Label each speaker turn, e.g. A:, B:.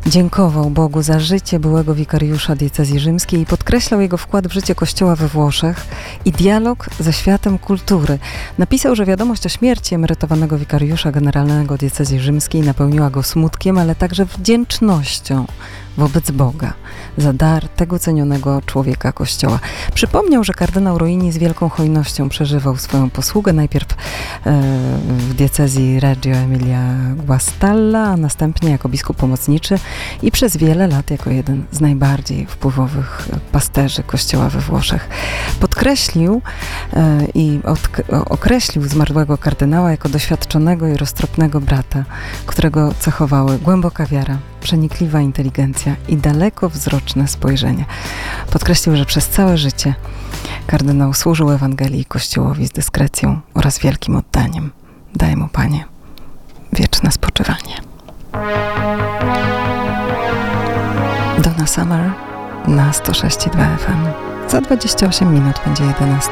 A: Dziękował Bogu za życie byłego wikariusza diecezji rzymskiej i podkreślał jego wkład w życie Kościoła we Włoszech i dialog ze światem kultury. Napisał, że wiadomość o śmierci emerytowanego wikariusza generalnego diecezji rzymskiej napełniła go smutkiem, ale także wdzięcznością wobec Boga za dar tego cenionego człowieka Kościoła. Przypomniał, że kardynał Roini z wielką hojnością przeżywał swoją posługę, najpierw w diecezji Reggio Emilia Guastalla, a następnie jako biskup pomocniczy i przez wiele lat jako jeden z najbardziej wpływowych pasterzy Kościoła we Włoszech. Podkreślił i określił zmarłego kardynała jako doświadczonego i roztropnego brata, którego cechowały głęboka wiara, przenikliwa inteligencja i dalekowzroczne spojrzenie. Podkreślił, że przez całe życie kardynał służył Ewangelii i Kościołowi z dyskrecją oraz wielkim oddaniem. Daj mu, Panie, wieczne spoczywanie. Donna Summer na 106,2 FM. Za 28 minut będzie 11.